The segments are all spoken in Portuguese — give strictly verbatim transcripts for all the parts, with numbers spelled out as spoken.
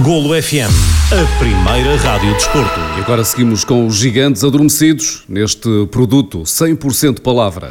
Golo F M, a primeira rádio de desporto. E agora seguimos com os gigantes adormecidos neste produto cem por cento palavra.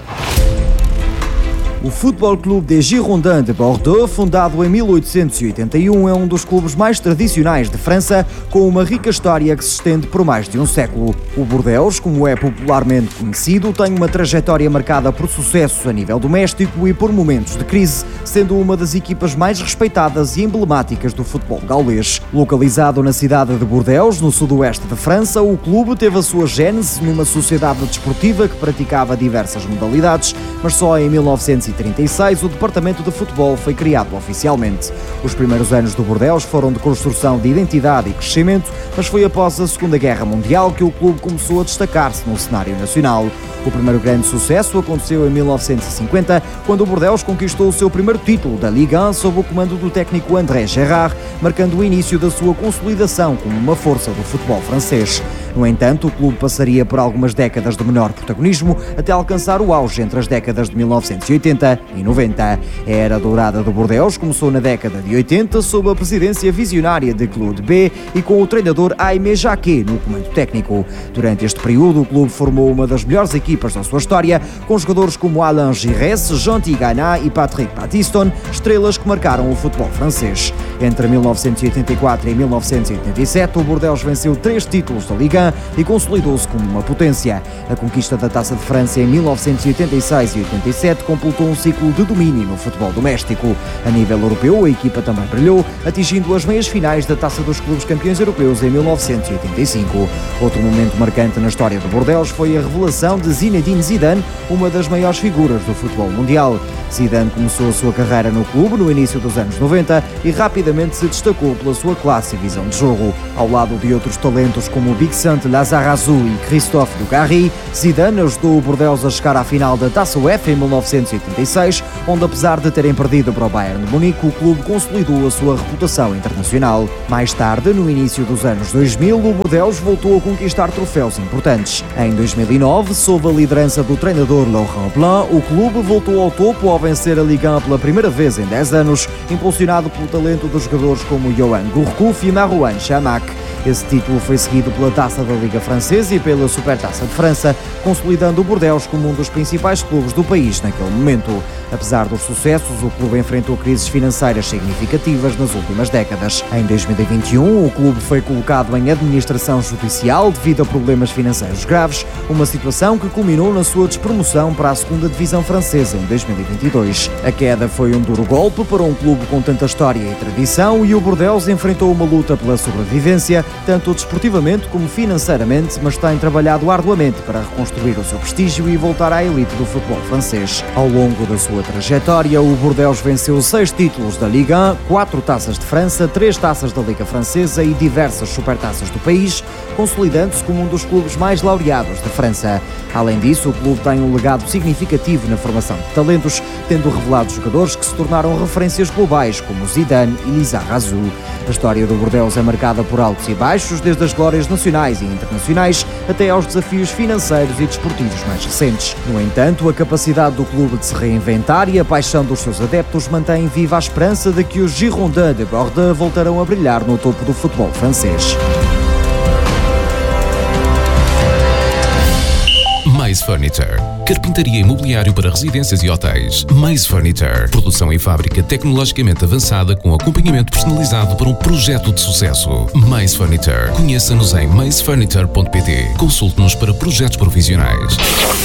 O Futebol Clube des Girondins de Bordeaux, fundado em mil oitocentos e oitenta e um, é um dos clubes mais tradicionais de França, com uma rica história que se estende por mais de um século. O Bordeaux, como é popularmente conhecido, tem uma trajetória marcada por sucesso a nível doméstico e por momentos de crise, sendo uma das equipas mais respeitadas e emblemáticas do futebol gaulês. Localizado na cidade de Bordeaux, no sudoeste de França, o clube teve a sua gênese numa sociedade desportiva que praticava diversas modalidades, mas só em mil novecentos e trinta e seis o departamento de futebol foi criado oficialmente. Os primeiros anos do Bordeaux foram de construção de identidade e crescimento, mas foi após a Segunda Guerra Mundial que o clube começou a destacar-se no cenário nacional. O primeiro grande sucesso aconteceu em mil novecentos e cinquenta, quando o Bordeaux conquistou o seu primeiro título da Ligue um sob o comando do técnico André Gérard, marcando o início da sua consolidação como uma força do futebol francês. No entanto, o clube passaria por algumas décadas de menor protagonismo até alcançar o auge entre as décadas de mil novecentos e oitenta e noventa. A era dourada do Bordeaux começou na década de oitenta sob a presidência visionária de Claude B e com o treinador Aimé Jacquet no comando técnico. Durante este período, o clube formou uma das melhores equipas da sua história, com jogadores como Alain Giresse, Jean Tigana e Patrick Battiston, estrelas que marcaram o futebol francês. Entre mil novecentos e oitenta e quatro e mil novecentos e oitenta e sete, o Bordeaux venceu três títulos da Ligue um e consolidou-se como uma potência. A conquista da Taça de França em mil novecentos e oitenta e seis e oitenta e sete completou um ciclo de domínio no futebol doméstico. A nível europeu, a equipa também brilhou, atingindo as meias finais da Taça dos Clubes Campeões Europeus em mil novecentos e oitenta e cinco. Outro momento marcante na história do Bordeaux foi a revelação de Zinedine Zidane, uma das maiores figuras do futebol mundial. Zidane começou a sua carreira no clube no início dos anos noventa e rapidamente se destacou pela sua classe e visão de jogo. Ao lado de outros talentos como Bixente Lizarazu e Christophe Dugarry, Zidane ajudou o Bordeaux a chegar à final da Taça UEFA em mil novecentos e oitenta e seis, onde apesar de terem perdido para o Bayern de Munique, o clube consolidou a sua reputação internacional. Mais tarde, no início dos anos dois mil, o Bordeaux voltou a conquistar troféus importantes. Em dois mil e nove, sob a liderança do treinador Laurent Blanc, o clube voltou ao topo ao vencer a Ligue um pela primeira vez em dez anos, impulsionado pelo talento dos jogadores como Yoann Gourcuff e Marouane Chamakh. Esse título foi seguido pela Taça da Liga Francesa e pela Supertaça de França, consolidando o Bordeaux como um dos principais clubes do país naquele momento. Apesar dos sucessos, o clube enfrentou crises financeiras significativas nas últimas décadas. Em dois mil e vinte e um, o clube foi colocado em administração judicial devido a problemas financeiros graves, uma situação que culminou na sua despromoção para a segunda divisão francesa em dois mil e vinte e dois. A queda foi um duro golpe para um clube com tanta história e tradição e o Bordeaux enfrentou uma luta pela sobrevivência, tanto desportivamente como financeiramente, mas tem trabalhado arduamente para reconstruir o seu prestígio e voltar à elite do futebol francês. Ao longo da sua trajetória, o Bordeaux venceu seis títulos da Ligue um, quatro taças de França, três taças da Liga Francesa e diversas supertaças do país, consolidando-se como um dos clubes mais laureados da França. Além disso, o clube tem um legado significativo na formação de talentos, tendo revelado jogadores que se tornaram referências globais, como Zidane e Lizarazu. A história do Bordeaux é marcada por altos e baixos, desde as glórias nacionais e internacionais até aos desafios financeiros e desportivos mais recentes. No entanto, a capacidade do clube de se reinventar e a paixão dos seus adeptos mantém viva a esperança de que os Girondins de Bordeaux voltarão a brilhar no topo do futebol francês. Mais Furniture. Carpintaria e mobiliário para residências e hotéis. Mais Furniture. Produção em fábrica tecnologicamente avançada com acompanhamento personalizado para um projeto de sucesso. Mais Furniture. Conheça-nos em mais furniture ponto pt. Consulte-nos para projetos profissionais.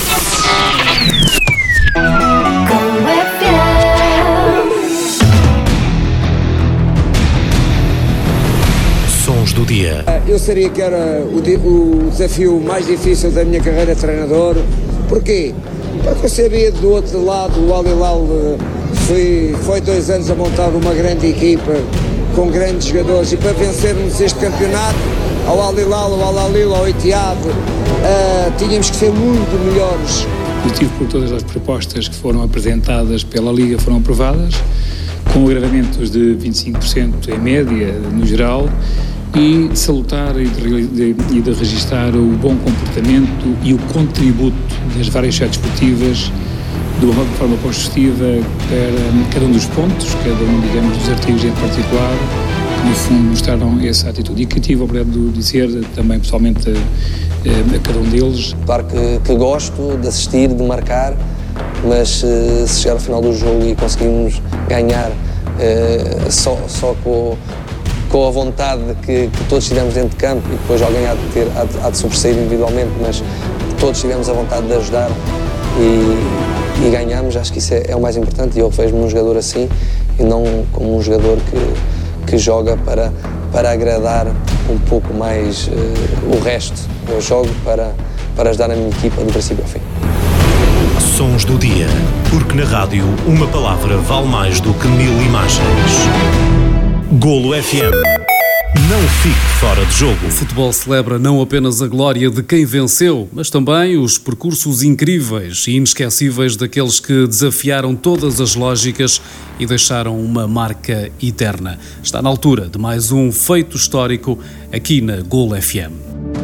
Sons do dia. Eu sabia que era o, o desafio mais difícil da minha carreira de treinador. Porquê? Porque eu sabia do outro lado, o Al Hilal foi, foi dois anos a montar uma grande equipa com grandes jogadores e para vencermos este campeonato, ao Al Hilal, ao Al Ahly, ao Etihad, uh, tínhamos que ser muito melhores. Positivo por todas as propostas que foram apresentadas pela Liga foram aprovadas, com agravamentos de vinte e cinco por cento em média no geral, e salutar e de, de, e de registar o bom comportamento e o contributo das várias sociedades desportivas de uma forma construtiva para cada um dos pontos, cada um, digamos, dos artigos em particular, no fundo mostraram essa atitude e que tive a oportunidade de dizer também pessoalmente a, a cada um deles. Claro que, que gosto de assistir, de marcar, mas uh, se chegar ao final do jogo e conseguirmos ganhar uh, só, só com, com a vontade de que, que todos estivemos dentro de campo e depois alguém há de, ter, há de, há de sobressair individualmente, mas todos tivemos a vontade de ajudar e, e ganhamos, acho que isso é, é o mais importante e eu vejo-me um jogador assim e não como um jogador que, que joga para, para agradar um pouco mais uh, o resto. Eu jogo para, para ajudar a minha equipa do princípio ao fim. Sons do dia, porque na rádio uma palavra vale mais do que mil imagens. Golo F M. Não fique fora de jogo. O futebol celebra não apenas a glória de quem venceu, mas também os percursos incríveis e inesquecíveis daqueles que desafiaram todas as lógicas e deixaram uma marca eterna. Está na altura de mais um feito histórico aqui na Golo F M.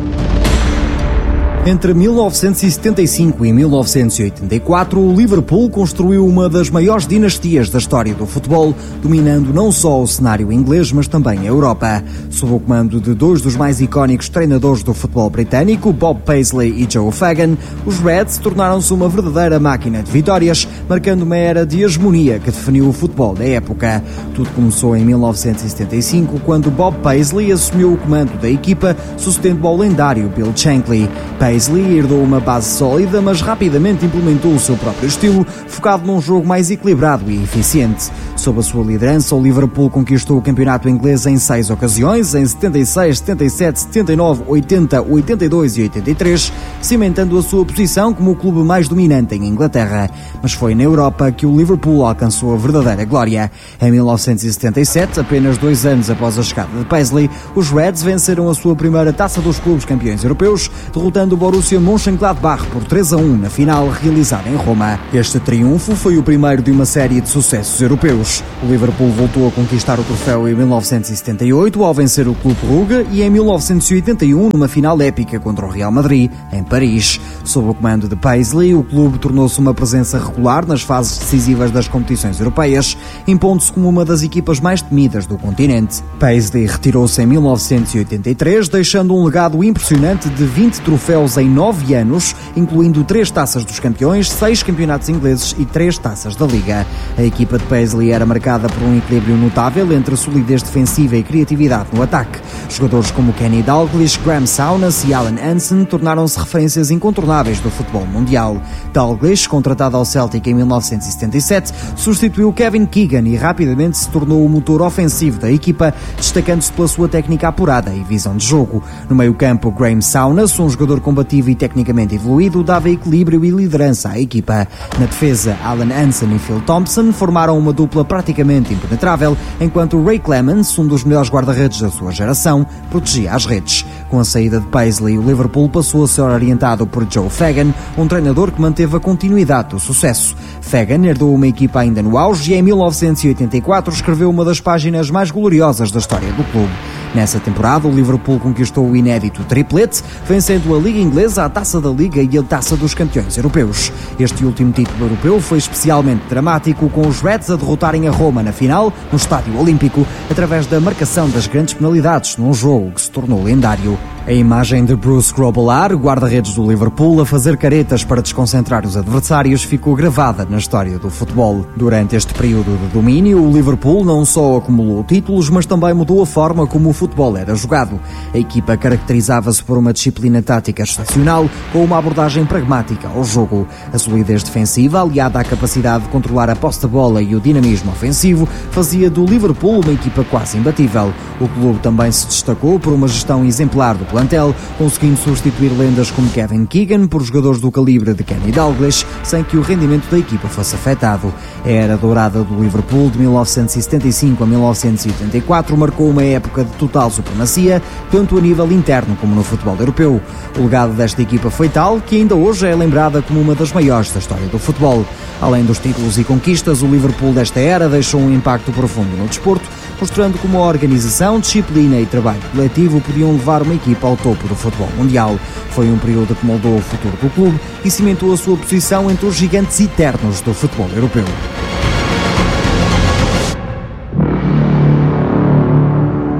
Entre mil novecentos e setenta e cinco e mil novecentos e oitenta e quatro, o Liverpool construiu uma das maiores dinastias da história do futebol, dominando não só o cenário inglês, mas também a Europa. Sob o comando de dois dos mais icónicos treinadores do futebol britânico, Bob Paisley e Joe Fagan, os Reds tornaram-se uma verdadeira máquina de vitórias, marcando uma era de hegemonia que definiu o futebol da época. Tudo começou em mil novecentos e setenta e cinco, quando Bob Paisley assumiu o comando da equipa, sucedendo ao lendário Bill Shankly. Paisley herdou uma base sólida, mas rapidamente implementou o seu próprio estilo, focado num jogo mais equilibrado e eficiente. Sob a sua liderança, o Liverpool conquistou o campeonato inglês em seis ocasiões, em setenta e seis, setenta e sete, setenta e nove, oitenta, oitenta e dois e oitenta e três, cimentando a sua posição como o clube mais dominante em Inglaterra. Mas foi na Europa que o Liverpool alcançou a verdadeira glória. Em mil novecentos e setenta e sete, apenas dois anos após a chegada de Paisley, os Reds venceram a sua primeira Taça dos Clubes Campeões Europeus, derrotando o Borussia Mönchengladbach por três a um na final realizada em Roma. Este triunfo foi o primeiro de uma série de sucessos europeus. O Liverpool voltou a conquistar o troféu em mil novecentos e setenta e oito ao vencer o Clube Brugge e em mil novecentos e oitenta e um numa final épica contra o Real Madrid, em Paris. Sob o comando de Paisley, o clube tornou-se uma presença regular nas fases decisivas das competições europeias, impondo-se como uma das equipas mais temidas do continente. Paisley retirou-se em mil novecentos e oitenta e três, deixando um legado impressionante de vinte troféus em nove anos, incluindo três taças dos campeões, seis campeonatos ingleses e três taças da Liga. A equipa de Paisley era marcada por um equilíbrio notável entre solidez defensiva e criatividade no ataque. Jogadores como Kenny Dalglish, Graham Souness e Alan Hansen tornaram-se referências incontornáveis do futebol mundial. Dalglish, contratado ao Celtic em mil novecentos e setenta e sete, substituiu Kevin Keegan e rapidamente se tornou o motor ofensivo da equipa, destacando-se pela sua técnica apurada e visão de jogo. No meio-campo, Graham Souness, um jogador combativo e tecnicamente evoluído, dava equilíbrio e liderança à equipa. Na defesa, Alan Hansen e Phil Thompson formaram uma dupla praticamente impenetrável, enquanto Ray Clemens, um dos melhores guarda-redes da sua geração, protegia as redes. Com a saída de Paisley, o Liverpool passou a ser orientado por Joe Fagan, um treinador que manteve a continuidade do sucesso. Fagan herdou uma equipa ainda no auge e em mil novecentos e oitenta e quatro escreveu uma das páginas mais gloriosas da história do clube. Nessa temporada, o Liverpool conquistou o inédito triplete, vencendo a Liga Inglesa, a Taça da Liga e a Taça dos Campeões Europeus. Este último título europeu foi especialmente dramático, com os Reds a derrotarem a Roma na final, no Estádio Olímpico, através da marcação das grandes penalidades num jogo que se tornou lendário. A imagem de Bruce Grobbelaar, guarda-redes do Liverpool, a fazer caretas para desconcentrar os adversários, ficou gravada na história do futebol. Durante este período de domínio, o Liverpool não só acumulou títulos, mas também mudou a forma como o futebol era jogado. A equipa caracterizava-se por uma disciplina tática excepcional, com uma abordagem pragmática ao jogo. A solidez defensiva, aliada à capacidade de controlar a posse de bola e o dinamismo ofensivo, fazia do Liverpool uma equipa quase imbatível. O clube também se destacou por uma gestão exemplar do plantel, conseguindo substituir lendas como Kevin Keegan por jogadores do calibre de Kenny Dalglish, sem que o rendimento da equipa fosse afetado. A era dourada do Liverpool de mil novecentos e setenta e cinco a mil novecentos e oitenta e quatro marcou uma época de total supremacia, tanto a nível interno como no futebol europeu. O legado desta equipa foi tal que ainda hoje é lembrada como uma das maiores da história do futebol. Além dos títulos e conquistas, o Liverpool desta era deixou um impacto profundo no desporto, mostrando como a organização, disciplina e trabalho coletivo podiam levar uma equipa ao topo do futebol mundial. Foi um período que moldou o futuro do clube e cimentou a sua posição entre os gigantes eternos do futebol europeu.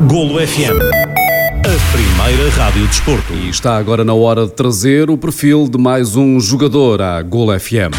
Golo F M, a primeira rádio de desporto. E está agora na hora de trazer o perfil de mais um jogador à Golo F M.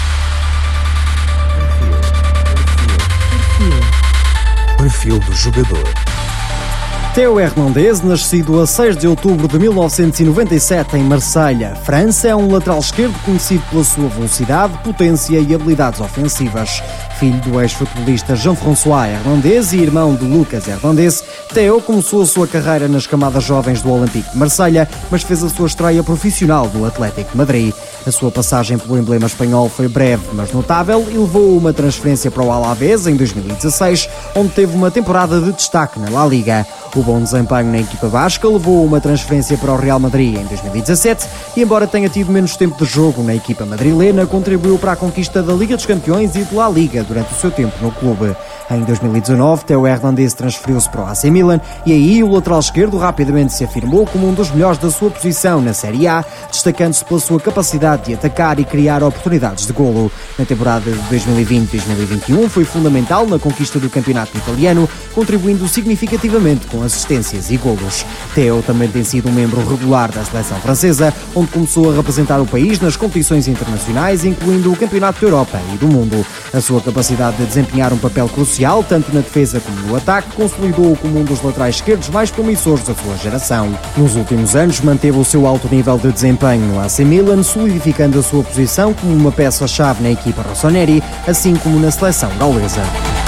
Perfil do jogador. Théo Hernandez, nascido a seis de outubro de mil novecentos e noventa e sete em Marselha, França, é um lateral esquerdo conhecido pela sua velocidade, potência e habilidades ofensivas. Filho do ex-futebolista Jean-François Hernandez e irmão de Lucas Hernandez, Théo começou a sua carreira nas camadas jovens do Olympique de Marselha, mas fez a sua estreia profissional no Atlético de Madrid. A sua passagem pelo emblema espanhol foi breve, mas notável, e levou uma transferência para o Alavés em dois mil e dezasseis, onde teve uma temporada de destaque na La Liga. O bom desempenho na equipa basca levou uma transferência para o Real Madrid em dois mil e dezassete e, embora tenha tido menos tempo de jogo na equipa madrilena, contribuiu para a conquista da Liga dos Campeões e de La Liga durante o seu tempo no clube. Em dois mil e dezanove, Théo Hernandez transferiu-se para o A C Milan e aí o lateral esquerdo rapidamente se afirmou como um dos melhores da sua posição na Série A, destacando-se pela sua capacidade de atacar e criar oportunidades de golo. Na temporada de dois mil e vinte a dois mil e vinte e um foi fundamental na conquista do campeonato italiano, contribuindo significativamente com assistências e golos. Théo também tem sido um membro regular da seleção francesa, onde começou a representar o país nas competições internacionais, incluindo o Campeonato da Europa e do Mundo. A sua capacidade de desempenhar um papel crucial, tanto na defesa como no ataque, consolidou-o como um dos laterais esquerdos mais promissores da sua geração. Nos últimos anos, manteve o seu alto nível de desempenho no A C Milan, solidificando a sua posição como uma peça-chave na equipa rossoneri, assim como na seleção gaulesa.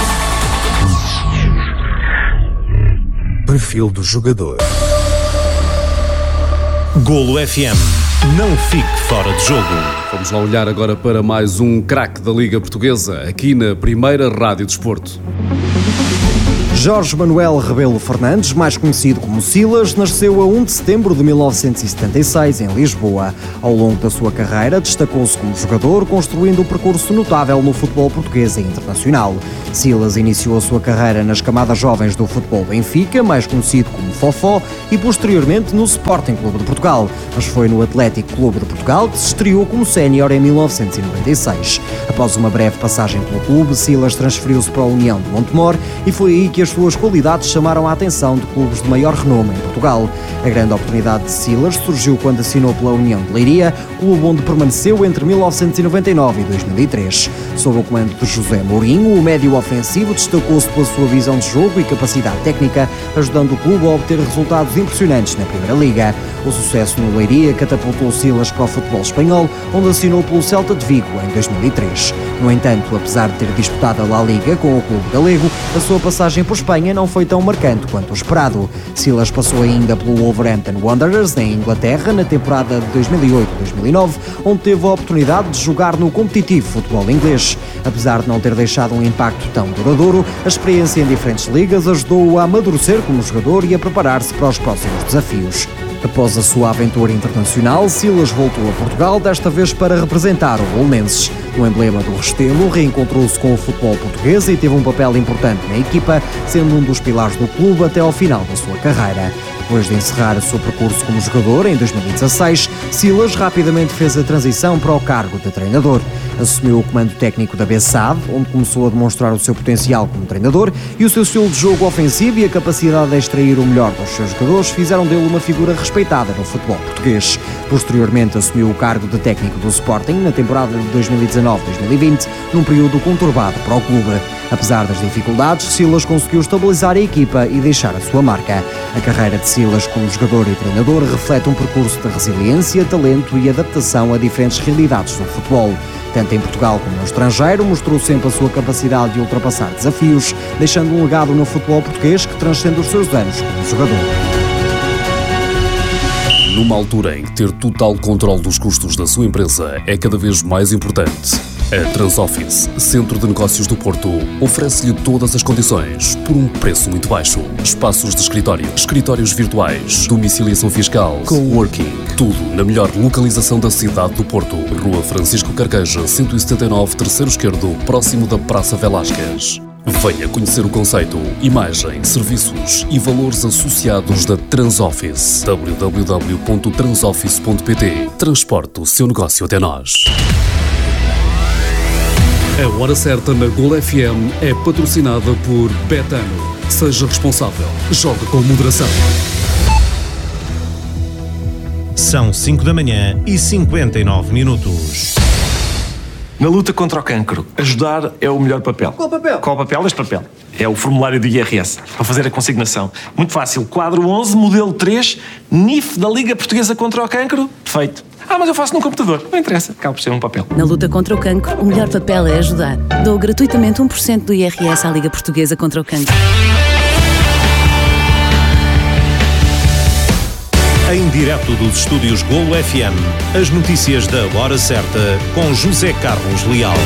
Perfil do jogador. Golo F M. Não fique fora de jogo. Vamos lá olhar agora para mais um craque da Liga Portuguesa, aqui na primeira Rádio Desporto. Jorge Manuel Rebelo Fernandes, mais conhecido como Silas, nasceu a um de setembro de mil novecentos e setenta e seis em Lisboa. Ao longo da sua carreira, destacou-se como jogador, construindo um percurso notável no futebol português e internacional. Silas iniciou a sua carreira nas camadas jovens do futebol Benfica, mais conhecido como Fofó, e posteriormente no Sporting Clube de Portugal, mas foi no Atlético Clube de Portugal que se estreou como sénior em mil novecentos e noventa e seis. Após uma breve passagem pelo clube, Silas transferiu-se para a União de Montemor e foi aí que as suas qualidades chamaram a atenção de clubes de maior renome em Portugal. A grande oportunidade de Silas surgiu quando assinou pela União de Leiria, clube onde permaneceu entre mil novecentos e noventa e nove e dois mil e três. Sob o comando de José Mourinho, o médio ofensivo destacou-se pela sua visão de jogo e capacidade técnica, ajudando o clube a obter resultados impressionantes na Primeira Liga. O sucesso no Leiria catapultou Silas para o futebol espanhol, onde assinou pelo Celta de Vigo em dois mil e três. No entanto, apesar de ter disputado a La Liga com o clube galego, a sua passagem por Espanha não foi tão marcante quanto o esperado. Silas passou ainda pelo Wolverhampton Wanderers, em Inglaterra, na temporada de dois mil e oito a dois mil e nove, onde teve a oportunidade de jogar no competitivo futebol inglês. Apesar de não ter deixado um impacto tão duradouro, a experiência em diferentes ligas ajudou-o a amadurecer como jogador e a preparar-se para os próximos desafios. Após a sua aventura internacional, Silas voltou a Portugal, desta vez para representar o Belenenses. No emblema do Restelo, reencontrou-se com o futebol português e teve um papel importante na equipa, sendo um dos pilares do clube até ao final da sua carreira. Depois de encerrar o seu percurso como jogador em dois mil e dezasseis, Silas rapidamente fez a transição para o cargo de treinador. Assumiu o comando técnico da Bessade, onde começou a demonstrar o seu potencial como treinador, e o seu estilo de jogo ofensivo e a capacidade de extrair o melhor dos seus jogadores fizeram dele uma figura respeitada no futebol português. Posteriormente assumiu o cargo de técnico do Sporting na temporada de dois mil e dezanove a dois mil e vinte, num período conturbado para o clube. Apesar das dificuldades, Silas conseguiu estabilizar a equipa e deixar a sua marca. A carreira de Silas como jogador e treinador reflete um percurso de resiliência, talento e adaptação a diferentes realidades do futebol. Tanto em Portugal como no estrangeiro, mostrou sempre a sua capacidade de ultrapassar desafios, deixando um legado no futebol português que transcende os seus anos como jogador. Numa altura em que ter total controle dos custos da sua empresa é cada vez mais importante, a Transoffice, Centro de Negócios do Porto, oferece-lhe todas as condições por um preço muito baixo. Espaços de escritório, escritórios virtuais, domiciliação fiscal, coworking, tudo na melhor localização da cidade do Porto. Rua Francisco Carqueja, cento e setenta e nove, terceiro esquerdo, próximo da Praça Velasquez. Venha conhecer o conceito, imagem, serviços e valores associados da Transoffice. w w w ponto transoffice ponto p t. Transporte o seu negócio até nós. A Hora Certa na Golo F M é patrocinada por Betano. Seja responsável. Jogue com moderação. São cinco da manhã e cinquenta e nove minutos. Na luta contra o cancro, ajudar é o melhor papel. Qual papel? Qual papel? Este papel. É o formulário do I R S, para fazer a consignação. Muito fácil. Quadro onze, modelo três, N I F da Liga Portuguesa contra o Cancro. Feito. Ah, mas eu faço no computador. Não interessa. Acaba por ser um papel. Na luta contra o cancro, o melhor papel é ajudar. Dou gratuitamente um por cento do I R S à Liga Portuguesa contra o Cancro. Em direto dos estúdios Golo F M, as notícias da hora certa com José Carlos Leal.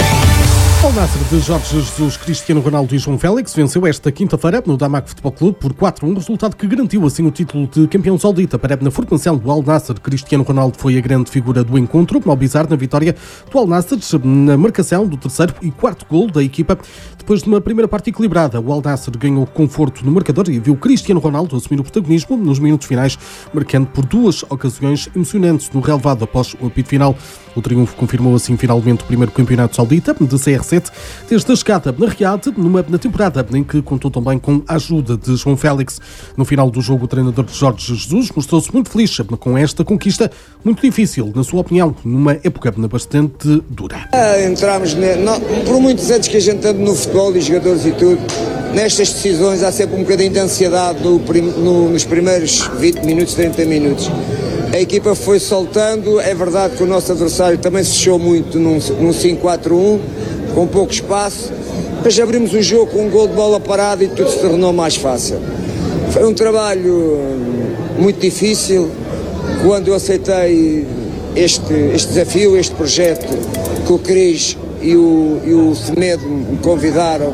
Al Nassr de Jorge Jesus, Cristiano Ronaldo e João Félix venceu esta quinta-feira no Damak Futebol Clube por quatro a um, resultado que garantiu assim o título de campeão saudita. Para na formação do Al Nassr, Cristiano Ronaldo foi a grande figura do encontro, ao bizarro na vitória do Al Nassr na marcação do terceiro e quarto golo da equipa. Depois de uma primeira parte equilibrada, o Al Nassr ganhou conforto no marcador e viu Cristiano Ronaldo assumir o protagonismo nos minutos finais, marcando por duas ocasiões emocionantes no relevado após o apito final. O triunfo confirmou assim finalmente o primeiro campeonato saudita de C R sete desde a chegada na Riad, numa na temporada em que contou também com a ajuda de João Félix. No final do jogo, o treinador de Jorge Jesus mostrou-se muito feliz com esta conquista, muito difícil, na sua opinião, numa época bastante dura. Ah, entramos, ne... Não, por muitos anos que a gente anda no futebol e jogadores e tudo, nestas decisões há sempre um bocadinho de ansiedade no prim... no... nos primeiros vinte minutos, trinta minutos. A equipa foi soltando, é verdade que o nosso adversário também se fechou muito num, num cinco quatro um, com pouco espaço, mas abrimos o jogo com um gol de bola parada e tudo se tornou mais fácil. Foi um trabalho muito difícil. Quando eu aceitei este, este desafio, este projeto que o Cris e o, e o Semedo me convidaram,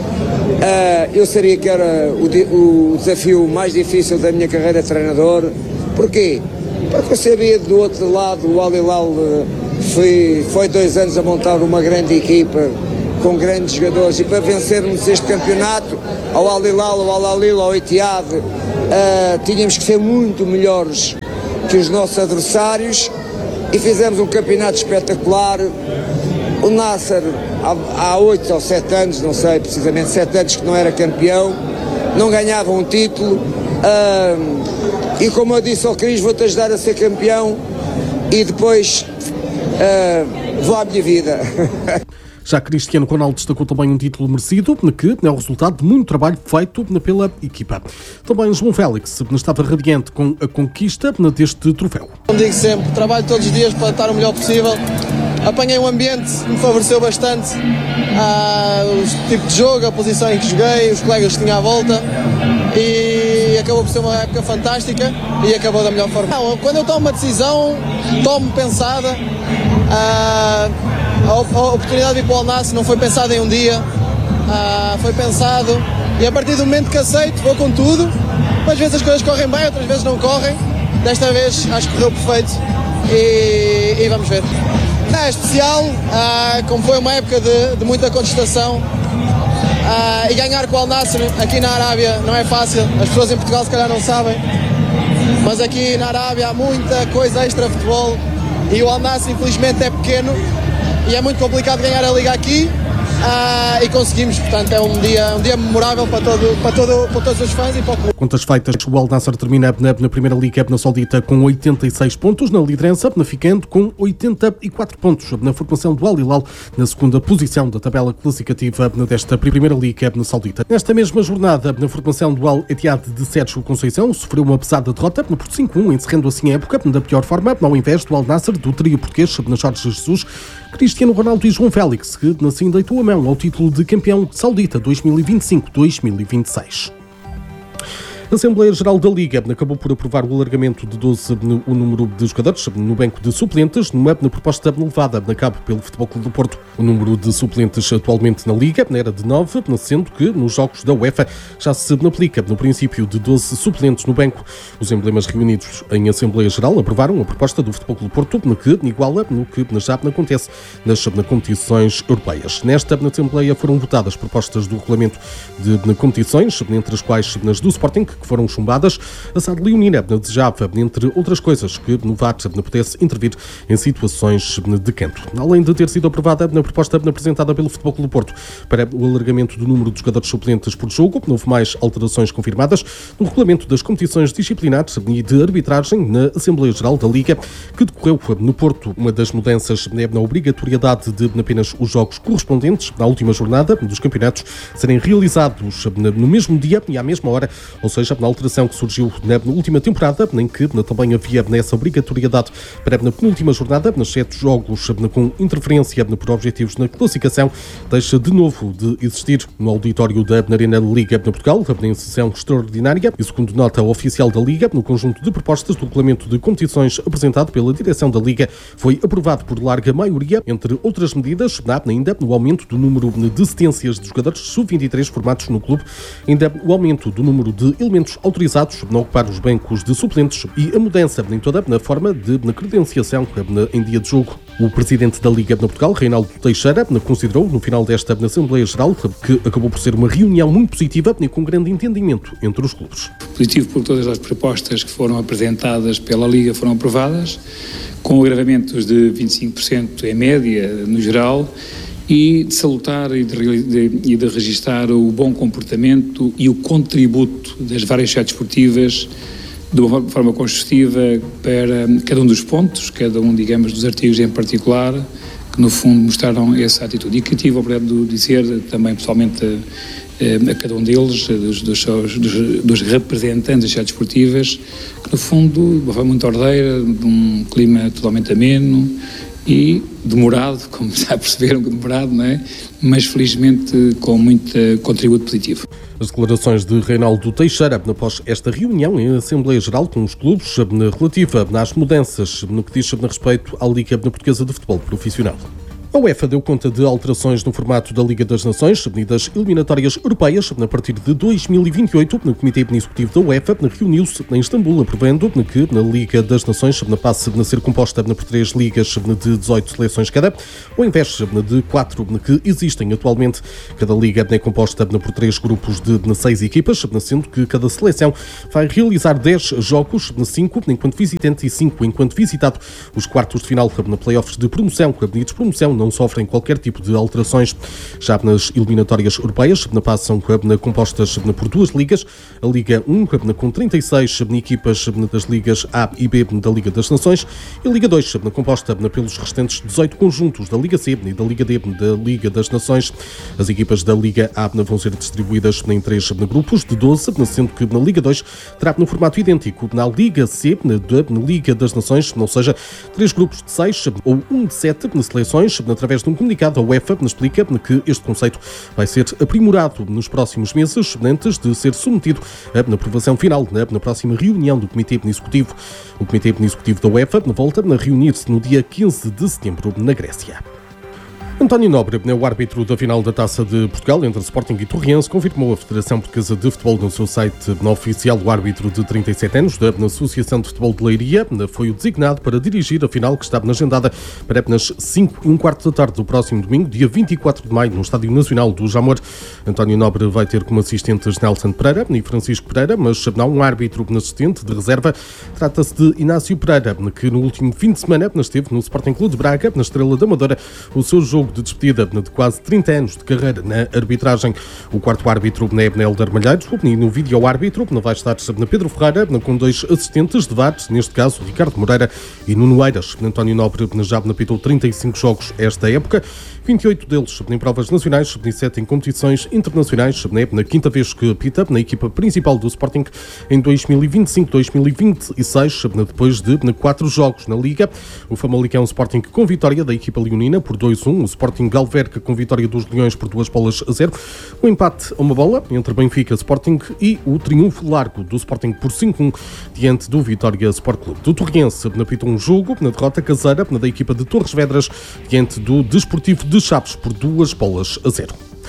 uh, eu sabia que era o, o desafio mais difícil da minha carreira de treinador. Porquê? Porque eu sabia do outro lado, o Al Hilal foi, foi dois anos a montar uma grande equipa com grandes jogadores, e para vencermos este campeonato, ao Al Hilal, ao Al Ahly, ao Etihad, uh, tínhamos que ser muito melhores que os nossos adversários, e fizemos um campeonato espetacular. O Nassr, há oito ou sete anos, não sei precisamente, sete anos que não era campeão, não ganhava um título. Uh, E como eu disse ao Cris, vou-te ajudar a ser campeão e depois uh, vou à minha vida. Já Cristiano Ronaldo destacou também um título merecido, que é o resultado de muito trabalho feito pela equipa. Também João Félix estava radiante com a conquista deste troféu. Como digo sempre, trabalho todos os dias para estar o melhor possível. Apanhei um ambiente que me favoreceu bastante, ah, o tipo de jogo, a posição em que joguei, os colegas que tinha à volta, e acabou por ser uma época fantástica e acabou da melhor forma. Não, quando eu tomo uma decisão, tomo pensada. Ah, a, a oportunidade de ir para o Al Nassr não foi pensada em um dia, ah, foi pensado, e a partir do momento que aceito, vou com tudo. Às vezes as coisas correm bem, outras vezes não correm. Desta vez acho que correu perfeito e, e vamos ver. É especial, ah, como foi uma época de, de muita contestação, ah, e ganhar com o Al Nassr aqui na Arábia não é fácil. As pessoas em Portugal se calhar não sabem, mas aqui na Arábia há muita coisa extra futebol, e o Al Nassr infelizmente é pequeno e é muito complicado ganhar a liga aqui. Ah, e conseguimos, portanto é um dia, um dia memorável para, todo, para, todo, para todos os fãs e para o clube. Contas feitas, o Al Nassr termina na, na Primeira Liga na Saudita com oitenta e seis pontos, na liderança, ficando com oitenta e quatro pontos na formação do Al Hilal, na segunda posição da tabela classificativa desta Primeira Liga na Saudita. Nesta mesma jornada, na formação do Al Etihad de Sérgio Conceição, sofreu uma pesada derrota por cinco a um, encerrando assim a época da pior forma, ao invés do Al Nassr, do trio português, na Jorge Jesus, Cristiano Ronaldo e João Félix, que assim deitou a mão ao título de campeão saudita dois mil e vinte e cinco dois mil e vinte e seis. A Assembleia Geral da Liga acabou por aprovar o alargamento de doze o número de jogadores no banco de suplentes, numa proposta levada a cabo pelo Futebol Clube do Porto. O número de suplentes atualmente na Liga era de nove, sendo que nos jogos da UEFA já se aplica no princípio de doze suplentes no banco. Os emblemas reunidos em Assembleia Geral aprovaram a proposta do Futebol Clube do Porto, que iguala no que já acontece nas competições europeias. Nesta Assembleia foram votadas propostas do regulamento de competições, entre as quais nas do Sporting, que foram chumbadas. A S A D leonina desejava, entre outras coisas, que no V A R pudesse intervir em situações de canto. Além de ter sido aprovada na proposta apresentada pelo Futebol Clube do Porto para o alargamento do número de jogadores suplentes por jogo, houve mais alterações confirmadas no regulamento das competições disciplinares e de arbitragem na Assembleia Geral da Liga, que decorreu no Porto. Uma das mudanças é na obrigatoriedade de apenas os jogos correspondentes à última jornada dos campeonatos serem realizados no mesmo dia e à mesma hora, ou seja, na alteração que surgiu na última temporada, em que também havia nessa obrigatoriedade para na penúltima jornada, nos sete jogos com interferência por objetivos na classificação, deixa de novo de existir no auditório da Arena Liga de Portugal, em sessão extraordinária, e segundo nota oficial da Liga, no conjunto de propostas do regulamento de competições apresentado pela direção da Liga, foi aprovado por larga maioria, entre outras medidas, ainda o aumento do número de assistências de jogadores sub vinte e três formados no clube, ainda o aumento do número de elementos autorizados a ocupar os bancos de suplentes e a mudança em toda a forma de credenciação em dia de jogo. O presidente da Liga de Portugal, Reinaldo Teixeira, considerou no final desta Assembleia Geral que acabou por ser uma reunião muito positiva e com grande entendimento entre os clubes. Positivo porque todas as propostas que foram apresentadas pela Liga foram aprovadas, com agravamentos de vinte e cinco por cento em média no geral, e de salutar e de, de, e de registar o bom comportamento e o contributo das várias sociedades esportivas de uma forma construtiva para cada um dos pontos, cada um, digamos, dos artigos em particular, que no fundo mostraram essa atitude. E que tive a oportunidade de dizer também pessoalmente a, a cada um deles, dos, dos, seus, dos, dos representantes das sociedades esportivas, que no fundo, de uma forma muito ordeira, de um clima totalmente ameno e demorado, como já perceberam, demorado, não é? Mas felizmente com muito contributo positivo. As declarações de Reinaldo Teixeira após esta reunião em Assembleia Geral com os clubes relativa às mudanças no que diz respeito à Liga Portuguesa de Futebol Profissional. A UEFA deu conta de alterações no formato da Liga das Nações e das eliminatórias europeias. A partir de dois mil e vinte e oito, o Comitê Executivo da UEFA reuniu-se em Istambul, aprovando que a Liga das Nações passe a ser composta por três ligas de dezoito seleções cada, ao invés de quatro que existem atualmente. Cada liga é composta por três grupos de seis equipas, sendo que cada seleção vai realizar dez jogos, cinco enquanto visitante e cinco enquanto visitado. Os quartos de final na playoffs de promoção e despromoção não não sofrem qualquer tipo de alterações. Já nas eliminatórias europeias, passam compostas por duas ligas. A Liga um, com trinta e seis equipas das ligas A e B da Liga das Nações, e a Liga dois, composta pelos restantes dezoito conjuntos da Liga C e da Liga D da Liga das Nações. As equipas da Liga A vão ser distribuídas em três grupos de doze, sendo que na Liga dois terá no formato idêntico na Liga C, na Liga das Nações, ou seja, três grupos de seis ou um de sete seleções. Através de um comunicado, a UEFA explica que este conceito vai ser aprimorado nos próximos meses, antes de ser submetido à aprovação final na próxima reunião do Comitê Executivo. O Comitê Executivo da UEFA volta a reunir-se no dia quinze de setembro na Grécia. António Nobre, o árbitro da final da Taça de Portugal entre Sporting e Torriense, confirmou a Federação Portuguesa de Futebol no seu site oficial. O árbitro de trinta e sete anos da Associação de Futebol de Leiria foi o designado para dirigir a final, que estava agendada para apenas cinco e um quarto da tarde do próximo domingo, dia vinte e quatro de maio, no Estádio Nacional do Jamor. António Nobre vai ter como assistentes Nelson Pereira e Francisco Pereira, mas não um árbitro assistente de reserva. Trata-se de Inácio Pereira, que no último fim de semana esteve no Sporting Clube de Braga, na Estrela da Amadora, o seu jogo de despedida de quase trinta anos de carreira na arbitragem. O quarto árbitro é Helder Malheiros, e no vídeo-árbitro vai estar Pedro Ferreira, com dois assistentes de V A R, neste caso Ricardo Moreira e Nuno Eiras. António Nobre já apitou trinta e cinco jogos esta época, vinte e oito deles em provas nacionais e sete em competições internacionais. Na quinta vez que apita na equipa principal do Sporting em dois mil e vinte e cinco dois mil e vinte e seis, depois de quatro jogos na Liga. O Famalicão Sporting com vitória da equipa leonina por dois a um, o Sporting Galverca com vitória dos Leões por duas bolas a zero, o empate a uma bola entre Benfica Sporting e o triunfo largo do Sporting por cinco a um diante do Vitória Sport Clube. Do Torriense apitou um jogo na derrota caseira da equipa de Torres Vedras diante do Desportivo de Chaves por duas bolas a zero.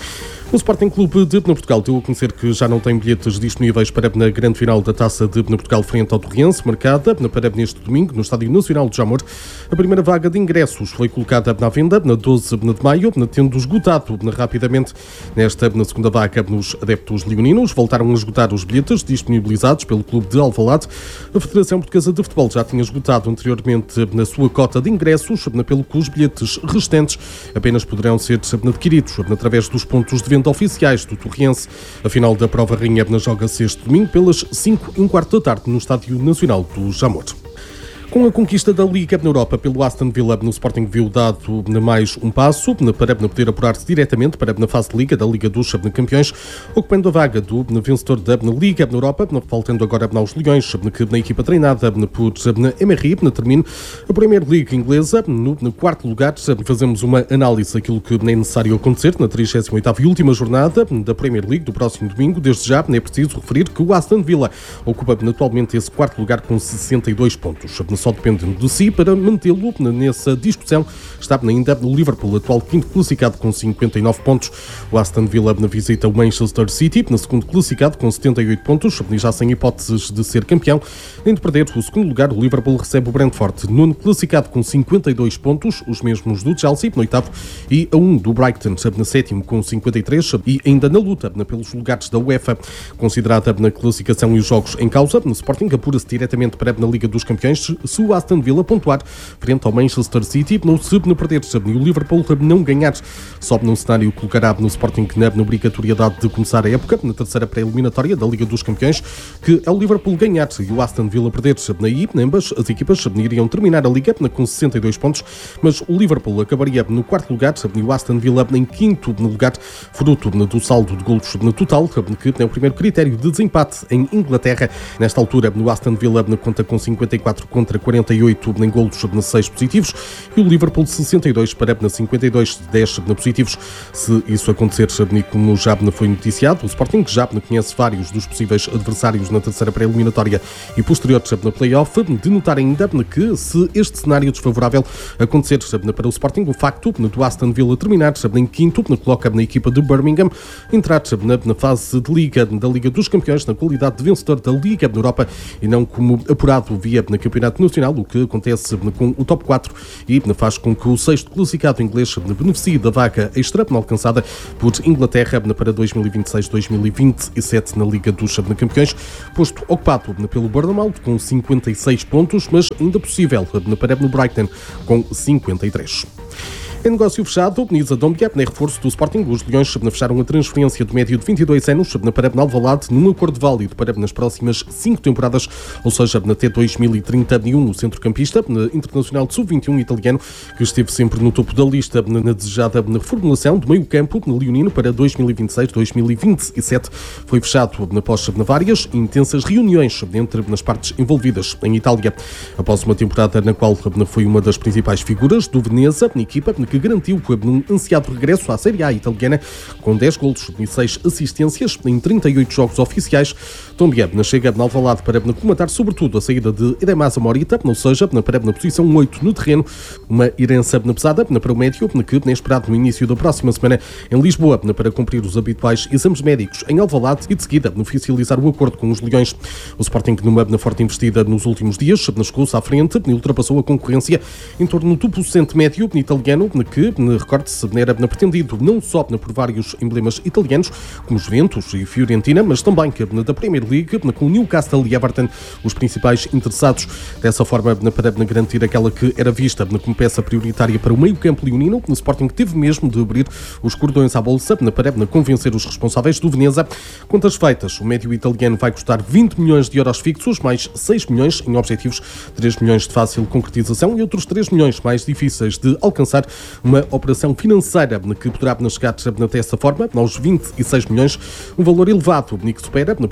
O Sporting Clube de Portugal deu a conhecer que já não tem bilhetes disponíveis para a grande final da Taça de Portugal frente ao Torriense, marcada para neste domingo no Estádio Nacional de Jamor. A primeira vaga de ingressos foi colocada na venda na doze de maio, tendo esgotado rapidamente nesta na segunda vaga nos adeptos leoninos. Voltaram a esgotar os bilhetes disponibilizados pelo Clube de Alvalade. A Federação Portuguesa de Futebol já tinha esgotado anteriormente na sua cota de ingressos, pelo que os bilhetes restantes apenas poderão ser adquiridos através dos pontos de venda oficiais do Torriense. A final da prova rainha joga-se este domingo pelas cinco e um quarto da tarde no Estádio Nacional do Jamor. Com a conquista da Liga na Europa pelo Aston Villa, no Sporting viu dado mais um passo para poder apurar-se diretamente para a fase de Liga da Liga dos Campeões, ocupando a vaga do vencedor da Liga na Europa, faltando agora aos Leões, que na equipa treinada por Emery termina a Premier League inglesa. No, no quarto lugar, fazemos uma análise daquilo que é necessário acontecer na trigésima oitava e última jornada da Premier League do próximo domingo. Desde já, é preciso referir que o Aston Villa ocupa atualmente esse quarto lugar com sessenta e dois pontos. Só depende de si para mantê-lo nessa discussão. Está ainda o Liverpool, atual quinto classificado com cinquenta e nove pontos. O Aston Villa visita o Manchester City, na segundo classificado com setenta e oito pontos, já sem hipóteses de ser campeão. Nem de perder o segundo lugar, o Liverpool recebe o Brentford, nono classificado com cinquenta e dois pontos, os mesmos do Chelsea, no oitavo, e a um do Brighton, na sétimo com cinquenta e três, e ainda na luta pelos lugares da UEFA. Considerada na classificação e os jogos em causa, no Sporting apura-se diretamente para a Liga dos Campeões se o Aston Villa pontuar frente ao Manchester City, no se não perder e o Liverpool não ganhar. Sobe num cenário que colocará no Sporting na obrigatoriedade de começar a época na terceira pré-eliminatória da Liga dos Campeões, que é o Liverpool ganhar e o Aston Villa perder. Aí, ambas as equipas iriam terminar a Liga com sessenta e dois pontos, mas o Liverpool acabaria no quarto lugar e o Aston Villa em quinto lugar, fruto do saldo de golos no total, que é o primeiro critério de desempate em Inglaterra. Nesta altura, o Aston Villa conta com cinquenta e quatro contra quarenta e oito em golos na seis positivos e o Liverpool sessenta e dois para cinquenta e dois, dez positivos. Se isso acontecer, como já foi noticiado, o Sporting já conhece vários dos possíveis adversários na terceira pré-eliminatória e posterior na play-off, de notar ainda que se este cenário desfavorável acontecer para o Sporting, o facto do Aston Villa terminar em quinto coloca na equipa de Birmingham entrar na fase de Liga da Liga dos Campeões na qualidade de vencedor da Liga da Europa e não como apurado via na Campeonato Nacional, o que acontece com o top quatro e faz com que o sexto classificado inglês beneficie da vaga extra alcançada por Inglaterra para dois mil e vinte e seis dois mil e vinte e sete na Liga dos Campeões, posto ocupado pelo Bournemouth com cinquenta e seis pontos, mas ainda possível para o Brighton com cinquenta e três. Em negócio fechado, Nisa Dombia, em reforço do Sporting, os Leões fecharam a transferência de médio de vinte e dois anos para Alvalade num acordo válido para nas próximas cinco temporadas, ou seja, até dois mil e trinta e um. O centrocampista internacional de sub vinte e um italiano, que esteve sempre no topo da lista na desejada formulação do meio-campo leonino para dois mil e vinte e seis dois mil e vinte e sete, foi fechado após várias intensas reuniões entre as partes envolvidas em Itália. Após uma temporada na qual foi uma das principais figuras do Veneza, na equipa que garantiu um ansiado regresso à Série A italiana com dez golos e seis assistências em trinta e oito jogos oficiais. Dombia chega de Alvalade para comentar sobretudo a saída de Edemasa Morita, ou seja, para na posição oito no terreno, uma herança pesada para o médio, que é esperado no início da próxima semana em Lisboa para cumprir os habituais exames médicos em Alvalade e de seguida oficializar o acordo com os Leões. O Sporting, numa forte investida nos últimos dias, chegou-se à frente e ultrapassou a concorrência em torno do topo cento médio italiano, que, recorde-se, era pretendido não só por vários emblemas italianos, como Juventus e Fiorentina, mas também da Premier League, com Newcastle e Everton, os principais interessados. Dessa forma, para garantir aquela que era vista como peça prioritária para o meio-campo leonino, o Sporting teve mesmo de abrir os cordões à bolsa para convencer os responsáveis do Veneza. Contas feitas, o médio italiano vai custar vinte milhões de euros fixos, mais seis milhões em objetivos, três milhões de fácil concretização e outros três milhões mais difíceis de alcançar. Uma operação financeira que poderá chegar dessa forma aos vinte e seis milhões, um valor elevado que supera, por exemplo,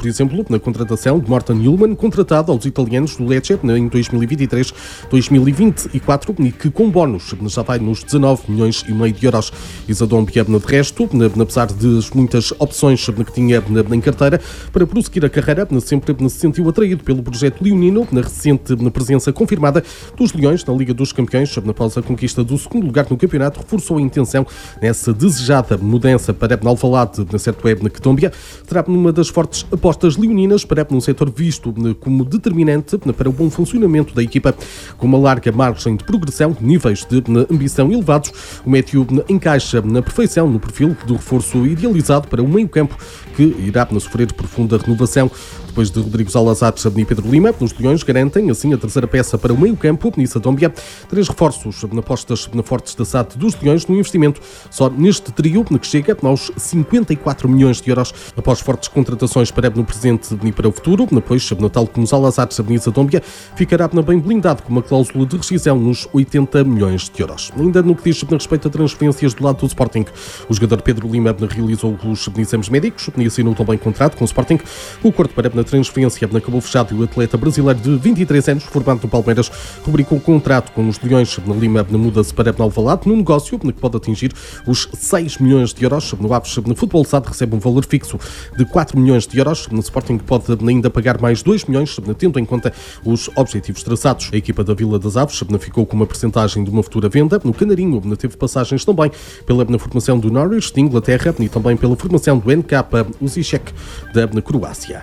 avanço na contratação de Morten Hjulmand, contratado aos italianos do Lecce em dois mil e vinte e três dois mil e vinte e quatro e que com bónus já vai nos dezanove milhões e meio de euros. Isadómbia, de resto, apesar das muitas opções que tinha em carteira para prosseguir a carreira, sempre se sentiu atraído pelo projeto leonino, na recente presença confirmada dos Leões na Liga dos Campeões, após a conquista do segundo lugar no campeonato, reforçou a intenção nessa desejada mudança para Alvalade, na certo web na Tómbia, terá numa das fortes apostas leoninas para um setor visto como determinante para o bom funcionamento da equipa, com uma larga margem de progressão, níveis de ambição elevados. O médio encaixa na perfeição no perfil do reforço idealizado para o meio-campo, que irá sofrer profunda renovação. Depois de Rodrigo Salazar e Pedro Lima, os Leões garantem assim a terceira peça para o meio-campo, Nissa Dómbia. Três reforços na apostas na fortes da S A D dos Leões no investimento só neste trio, que chega aos cinquenta e quatro milhões de euros, após fortes contratações para no presente e para o futuro. Depois, tal como Salazar e Nissa Dómbia, ficará bem blindado com uma cláusula de rescisão nos oitenta milhões de euros. Ainda no que diz respeito a transferências do lado do Sporting, o jogador Pedro Lima realizou os exames médicos e assinou também contrato com o Sporting. O acordo para a transferência acabou fechado e o atleta brasileiro de vinte e três anos, formado no Palmeiras, rubricou um contrato com os Leões. Na Lima muda-se para Alvalade num negócio que pode atingir os seis milhões de euros. No Aves, no Futebol S A D, recebe um valor fixo de quatro milhões de euros. No Sporting pode ainda pagar mais dois milhões, tendo em conta os objetivos traçados. A equipa da Vila das Aves ficou com uma percentagem de uma futura venda. No Canarinho teve passagens também pela na formação do Norwich de Inglaterra e também pela formação do N K Osijek da Croácia.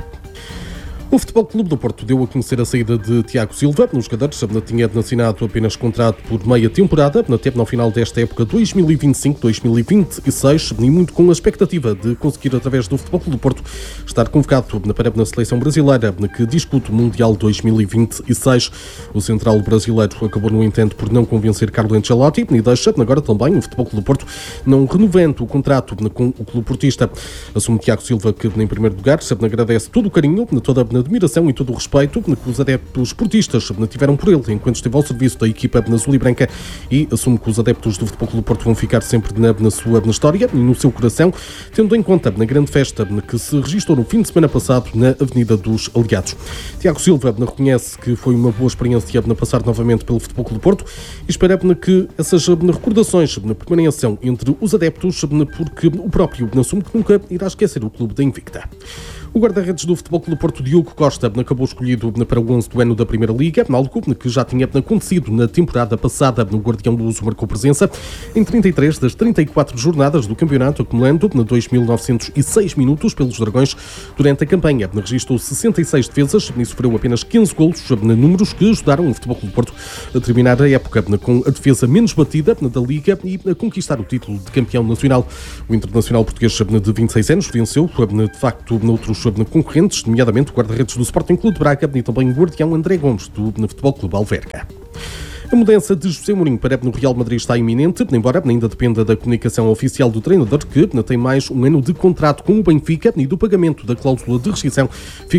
O Futebol Clube do Porto deu a conhecer a saída de Tiago Silva. O jogador tinha assinado apenas contrato por meia temporada, até no final desta época dois mil e vinte e cinco dois mil e vinte e seis, e muito com a expectativa de conseguir, através do Futebol Clube do Porto, estar convocado para a seleção brasileira, que discute o Mundial dois mil e vinte e seis. O central brasileiro acabou, no entanto, por não convencer Carlo Ancelotti e deixa agora também o Futebol Clube do Porto não renovando o contrato com o clube portista. Assume Tiago Silva que, em primeiro lugar, agradece todo o carinho, toda a admiração e todo o respeito que os adeptos portistas tiveram por ele enquanto esteve ao serviço da equipa na azul e branca, e assume que os adeptos do Futebol Clube do Porto vão ficar sempre na, na sua na história e no seu coração, tendo em conta na grande festa que se registrou no fim de semana passado na Avenida dos Aliados. Tiago Silva reconhece que foi uma boa experiência na passar novamente pelo Futebol Clube do Porto e espera que essas recordações permaneçam entre os adeptos, porque o próprio assume que nunca irá esquecer o clube da Invicta. O guarda-redes do Futebol Clube do Porto, Diogo Costa, acabou escolhido para o onze do ano da Primeira Liga, algo que já tinha acontecido na temporada passada. O Guardião do Uso marcou presença em trinta e três das trinta e quatro jornadas do campeonato, acumulando dois mil novecentos e seis minutos pelos Dragões. Durante a campanha, registrou sessenta e seis defesas e sofreu apenas quinze golos, números que ajudaram o Futebol Clube do Porto a terminar a época com a defesa menos batida da Liga e a conquistar o título de campeão nacional. O internacional português de vinte e seis anos venceu, de facto, noutros concorrentes, nomeadamente o guarda-redes do Sporting Clube de Braga e também o guardião André Gomes do Futebol Clube Alverca. A mudança de José Mourinho para o Real Madrid está iminente, embora ainda dependa da comunicação oficial do treinador, que tem mais um ano de contrato com o Benfica e do pagamento da cláusula de rescisão